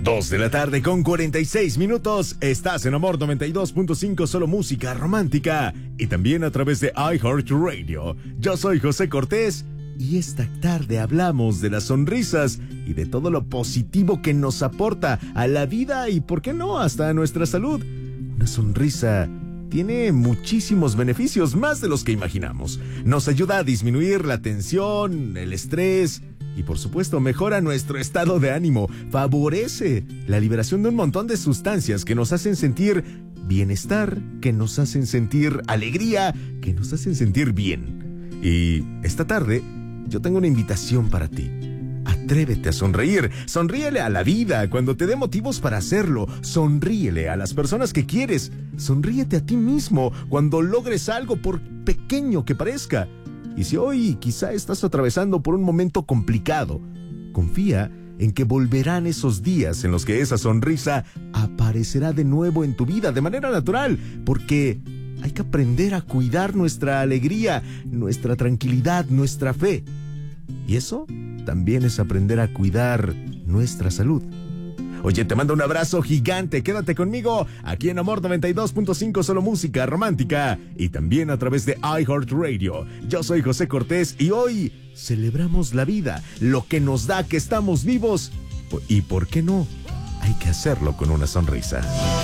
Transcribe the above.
2 de la tarde con 46 minutos. Estás en Amor 92.5, solo música romántica. Y también a través de iHeartRadio. Yo soy José Cortés. Y esta tarde hablamos de las sonrisas y de todo lo positivo que nos aporta a la vida y, ¿por qué no?, hasta a nuestra salud. Una sonrisa tiene muchísimos beneficios, más de los que imaginamos. Nos ayuda a disminuir la tensión, el estrés y, por supuesto, mejora nuestro estado de ánimo. Favorece la liberación de un montón de sustancias que nos hacen sentir bienestar, que nos hacen sentir alegría, que nos hacen sentir bien. Y esta tarde yo tengo una invitación para ti. Atrévete a sonreír. Sonríele a la vida cuando te dé motivos para hacerlo. Sonríele a las personas que quieres. Sonríete a ti mismo cuando logres algo, por pequeño que parezca. Y si hoy quizá estás atravesando por un momento complicado, confía en que volverán esos días en los que esa sonrisa aparecerá de nuevo en tu vida de manera natural, porque hay que aprender a cuidar nuestra alegría, nuestra tranquilidad, nuestra fe. Y eso también es aprender a cuidar nuestra salud. Oye, te mando un abrazo gigante. Quédate conmigo aquí en Amor 92.5, solo música romántica. Y también a través de iHeartRadio. Yo soy José Cortés y hoy celebramos la vida, lo que nos da que estamos vivos. Y ¿por qué no? Hay que hacerlo con una sonrisa.